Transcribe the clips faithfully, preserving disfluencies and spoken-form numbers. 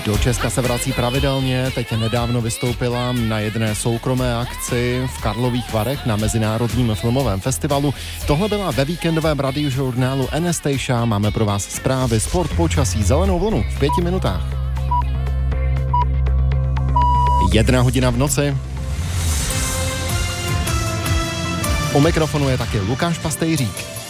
Do Česka se vrací pravidelně, teď nedávno vystoupila na jedné soukromé akci v Karlových Varech na Mezinárodním filmovém festivalu. Tohle byla ve víkendovém radiožurnálu Anastasia. Máme pro vás zprávy, sport, počasí, zelenou vlnu v pěti minutách. Jedna hodina v noci. U mikrofonu je taky Lukáš Pastejřík.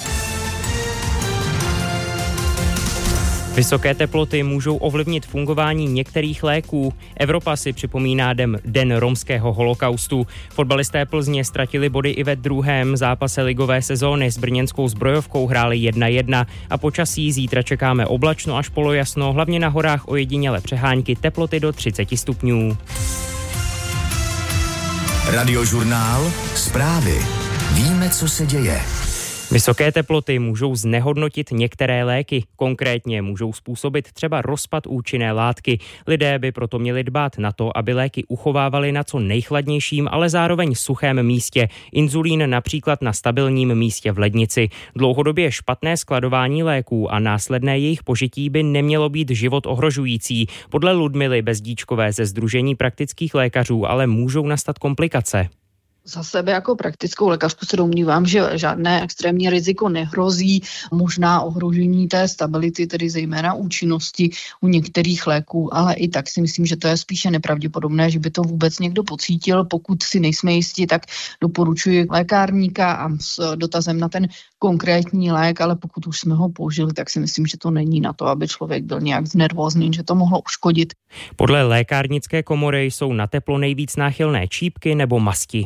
Vysoké teploty můžou ovlivnit fungování některých léků. Evropa si připomíná den, den romského holokaustu. Fotbalisté Plzně ztratili body i ve druhém zápase ligové sezóny. S brněnskou Zbrojovkou hráli jedna jedna a počasí zítra čekáme oblačno až polojasno, hlavně na horách ojedinělé přehánky, teploty do třicet stupňů. Radiožurnál, zprávy. Víme, co se děje. Vysoké teploty můžou znehodnotit některé léky, konkrétně můžou způsobit třeba rozpad účinné látky. Lidé by proto měli dbát na to, aby léky uchovávali na co nejchladnějším, ale zároveň suchém místě. Inzulín například na stabilním místě v lednici. Dlouhodobě špatné skladování léků a následné jejich požití by nemělo být život ohrožující. Podle Ludmily Bezdíčkové ze Sdružení praktických lékařů ale můžou nastat komplikace. Za sebe jako praktickou lékařku se domnívám, že žádné extrémní riziko nehrozí, možná ohrožení té stability, tedy zejména účinnosti u některých léků, ale i tak si myslím, že to je spíše nepravděpodobné, že by to vůbec někdo pocítil. Pokud si nejsme jistí, tak doporučuji lékárníka a s dotazem na ten konkrétní lék, ale pokud už jsme ho použili, tak si myslím, že to není na to, aby člověk byl nějak znervózněn, že to mohlo uškodit. Podle lékárnické komory jsou na teplo nejvíc náchylné čípky nebo masti.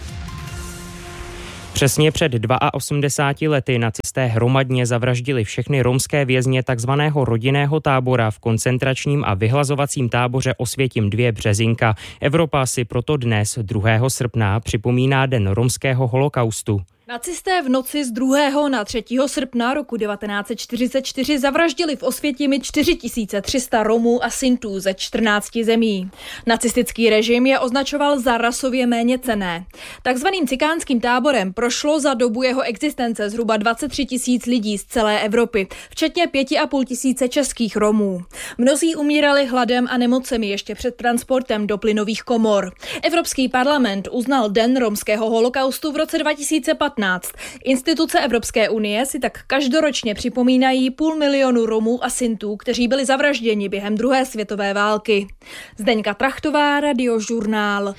Přesně před osmdesáti dvěma lety nacisté hromadně zavraždili všechny romské vězně takzvaného rodinného tábora v koncentračním a vyhlazovacím táboře Osvětim dva Březinka. Evropa si proto dnes, druhého srpna, připomíná den romského holokaustu. Nacisté v noci z druhého na třetího srpna roku devatenáct set čtyřicet čtyři zavraždili v Osvětimi čtyři tisíce tři sta Romů a Sintů ze čtrnácti zemí. Nacistický režim je označoval za rasově méněcenné. Takzvaným cikánským táborem prošlo za dobu jeho existence zhruba dvacet tři tisíc lidí z celé Evropy, včetně pěti a půl tisíce českých Romů. Mnozí umírali hladem a nemocemi ještě před transportem do plynových komor. Evropský parlament uznal den romského holokaustu v roce dva tisíce patnáct. Instituce Evropské unie si tak každoročně připomínají půl milionu Romů a Sintů, kteří byli zavražděni během druhé světové války. Zdeňka Trachtová, Radiožurnál.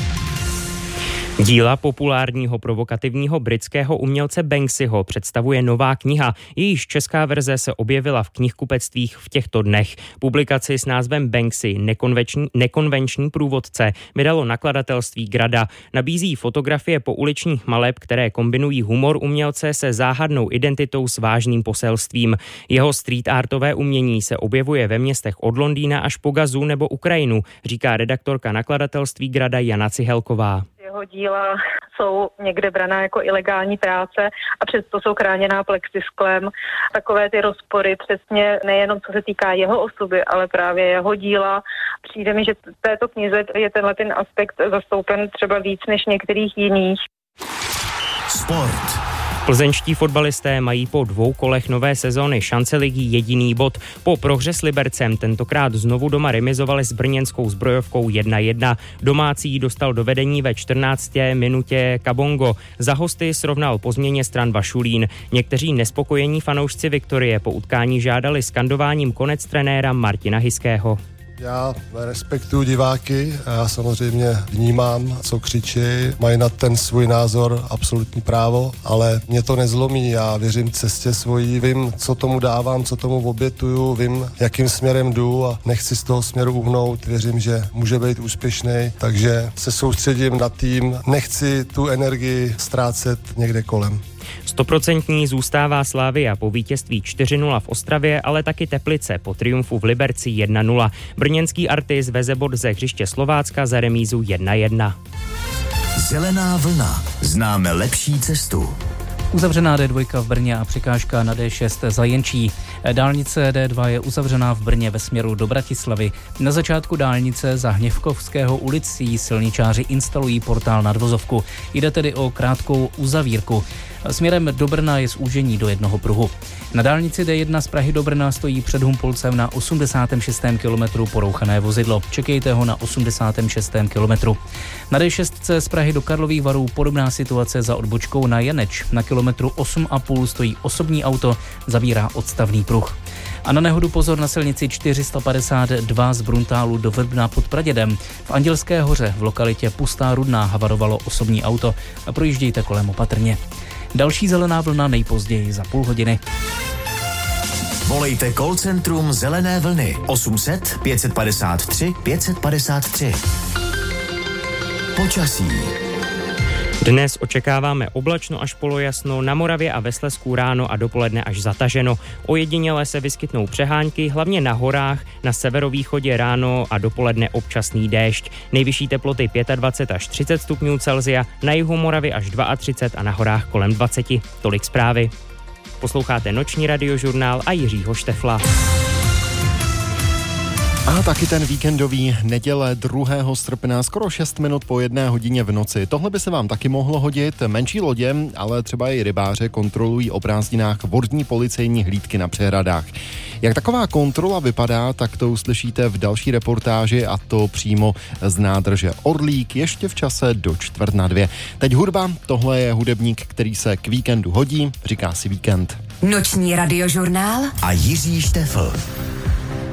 Díla populárního provokativního britského umělce Banksyho představuje nová kniha. Jejíž česká verze se objevila v knihkupectvích v těchto dnech. Publikaci s názvem Banksy nekonvenční, nekonvenční průvodce vydalo nakladatelství Grada. Nabízí fotografie pouličních maleb, které kombinují humor umělce se záhadnou identitou s vážným poselstvím. Jeho street artové umění se objevuje ve městech od Londýna až po Gazu nebo Ukrajinu, říká redaktorka nakladatelství Grada Jana Cihelková. Jeho díla jsou někde braná jako ilegální práce a přesto jsou chráněná plexisklem. Takové ty rozpory přesně nejenom co se týká jeho osoby, ale právě jeho díla. Přijde mi, že v této knize je tenhle ten aspekt zastoupen třeba víc než některých jiných. Sport. Plzeňští fotbalisté mají po dvou kolech nové sezóny šance ligy jediný bod. Po prohře s Libercem tentokrát znovu doma remizovali s brněnskou Zbrojovkou jedna jedna. Domácí dostal do vedení ve čtrnácté minutě Kabongo. Za hosty srovnal po změně stran Vašulín. Někteří nespokojení fanoušci Viktorie po utkání žádali skandováním konec trenéra Martina Hyského. Já respektuju diváky, já samozřejmě vnímám, co křičí, mají na ten svůj názor absolutní právo, ale mě to nezlomí, já věřím cestě svojí, vím, co tomu dávám, co tomu obětuju, vím, jakým směrem jdu a nechci z toho směru uhnout, věřím, že může být úspěšný, takže se soustředím na tým, nechci tu energii ztrácet někde kolem. Stoprocentní zůstává Slavia po vítězství čtyři nula v Ostravě, ale taky Teplice po triumfu v Liberci jedna nula. Brněnský Artis veze bod ze hřiště Slovácka za remízu jedna jedna. Zelená vlna. Známe lepší cestu. Uzavřená dé dva v Brně a překážka na dé šest za Jenčí. Dálnice D dva je uzavřená v Brně ve směru do Bratislavy. Na začátku dálnice za Hněvkovského ulicí silničáři instalují portál nad vozovku. Jde tedy o krátkou uzavírku. Směrem do Brna je zúžení do jednoho pruhu. Na dálnici D jedna z Prahy do Brna stojí před Humpolcem na osmdesátém šestém kilometru porouchané vozidlo. Čekejte ho na osmdesátém šestém kilometru. Na D šest z Prahy do Karlových Varů podobná situace za odbočkou na Janeč. Na kilometru osm a půl stojí osobní auto, zavírá odstavný pruh. A na nehodu pozor na silnici čtyři sta padesát dva z Bruntálu do Vrbna pod Pradědem. V Andělské hoře v lokalitě Pustá Rudná havarovalo osobní auto a projíždějte kolem opatrně. Další zelená vlna nejpozději za půl hodiny. Volejte call centrum Zelené vlny osm set pět padesát tři pět padesát tři. Počasí. Dnes očekáváme oblačno až polojasno, na Moravě a ve Slezsku ráno a dopoledne až zataženo. Ojediněle se vyskytnou přehánky, hlavně na horách, na severovýchodě ráno a dopoledne občasný déšť. Nejvyšší teploty dvacet pět až třicet stupňů Celsia, na jihu Moravy až třicet dva a na horách kolem dvacet. Tolik zprávy. Posloucháte Noční radiožurnál a Jiřího Štefla. A taky ten víkendový neděle druhého srpna, skoro šest minut po jedné hodině v noci. Tohle by se vám taky mohlo hodit. Menší lodě, ale třeba i rybáře kontrolují o prázdninách vodní policejní hlídky na přehradách. Jak taková kontrola vypadá, tak to uslyšíte v další reportáži, a to přímo z nádrže Orlík ještě v čase do čtvrt na dvě. Teď hudba, tohle je hudebník, který se k víkendu hodí, říká si Víkend. Noční radiožurnál a Jiří Štefl.